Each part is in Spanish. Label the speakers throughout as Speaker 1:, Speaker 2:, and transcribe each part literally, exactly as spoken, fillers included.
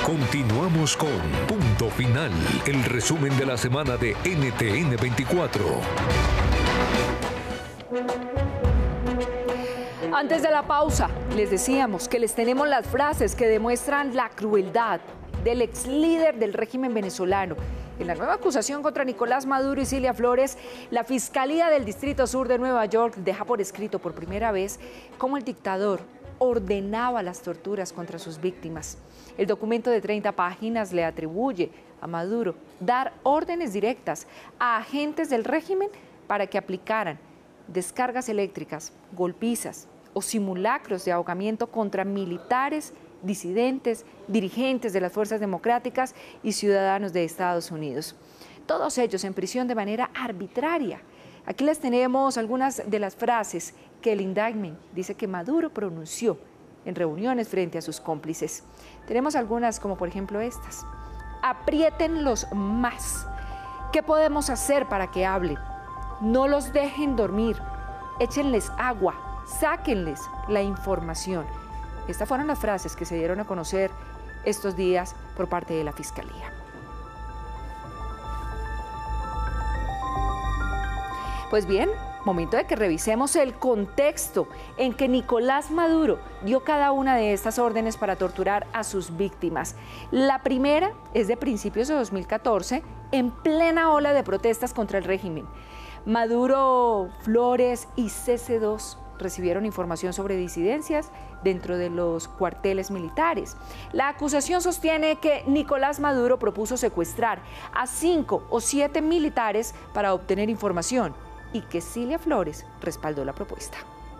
Speaker 1: Continuamos con Punto Final, el resumen de la semana de N T N veinticuatro.
Speaker 2: Antes de la pausa, les decíamos que les tenemos las frases que demuestran la crueldad del ex líder del régimen venezolano. En la nueva acusación contra Nicolás Maduro y Cilia Flores, la Fiscalía del Distrito Sur de Nueva York deja por escrito por primera vez cómo el dictador ordenaba las torturas contra sus víctimas. El documento de treinta páginas le atribuye a Maduro dar órdenes directas a agentes del régimen para que aplicaran descargas eléctricas, golpizas o simulacros de ahogamiento contra militares, disidentes, dirigentes de las fuerzas democráticas y ciudadanos de Estados Unidos. Todos ellos en prisión de manera arbitraria. Aquí les tenemos algunas de las frases que el indictment dice que Maduro pronunció en reuniones frente a sus cómplices. Tenemos algunas como por ejemplo estas. Apriétenlos más. ¿Qué podemos hacer para que hablen? No los dejen dormir. Échenles agua. Sáquenles la información. Estas fueron las frases que se dieron a conocer estos días por parte de la Fiscalía. Pues bien, momento de que revisemos el contexto en que Nicolás Maduro dio cada una de estas órdenes para torturar a sus víctimas. La primera es de principios de dos mil catorce, en plena ola de protestas contra el régimen. Maduro, Flores y C C dos recibieron información sobre disidencias dentro de los cuarteles militares. La acusación sostiene que Nicolás Maduro propuso secuestrar a cinco o siete militares para obtener información y que Cilia Flores respaldó la propuesta.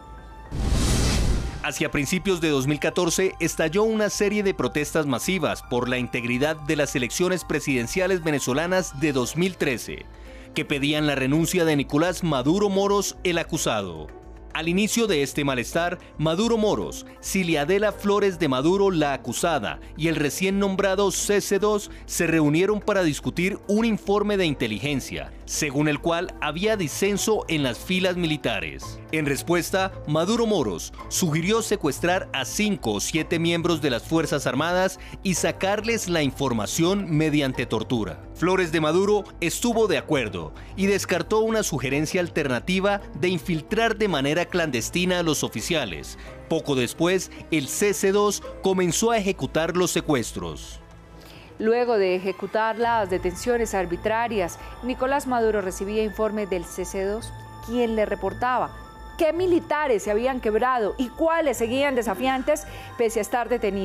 Speaker 3: Hacia principios de dos mil catorce estalló una serie de protestas masivas por la integridad de las elecciones presidenciales venezolanas de dos mil trece, que pedían la renuncia de Nicolás Maduro Moros, el acusado. Al inicio de este malestar, Maduro Moros, Cilia Adela Flores de Maduro, la acusada, y el recién nombrado C C dos se reunieron para discutir un informe de inteligencia, según el cual había disenso en las filas militares. En respuesta, Maduro Moros sugirió secuestrar a cinco o siete miembros de las Fuerzas Armadas y sacarles la información mediante tortura. Flores de Maduro estuvo de acuerdo y descartó una sugerencia alternativa de infiltrar de manera clandestina a los oficiales. Poco después, el C C dos comenzó a ejecutar los secuestros.
Speaker 2: Luego de ejecutar las detenciones arbitrarias, Nicolás Maduro recibía informes del C C dos, quien le reportaba qué militares se habían quebrado y cuáles seguían desafiantes pese a estar detenidos.